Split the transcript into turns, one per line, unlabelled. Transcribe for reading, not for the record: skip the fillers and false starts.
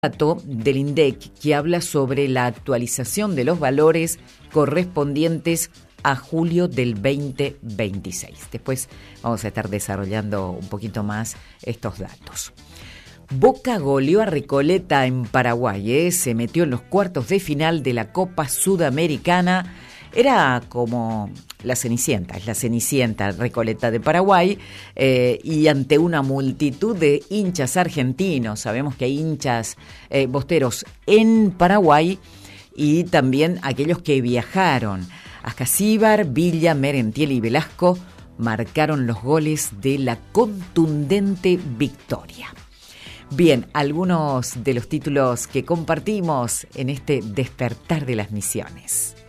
Dato del INDEC que habla sobre la actualización de los valores correspondientes a julio del 2026. Después vamos a estar desarrollando un poquito más estos datos. Boca goleó a Recoleta en Paraguay, se metió en los cuartos de final de la Copa Sudamericana. Era como la Cenicienta, es la Cenicienta Recoleta de Paraguay, y ante una multitud de hinchas argentinos. Sabemos que hay hinchas bosteros en Paraguay y también aquellos que viajaron. Ascasíbar, Villa, Merentiel y Velasco marcaron los goles de la contundente victoria. Bien, algunos de los títulos que compartimos en este despertar de las misiones.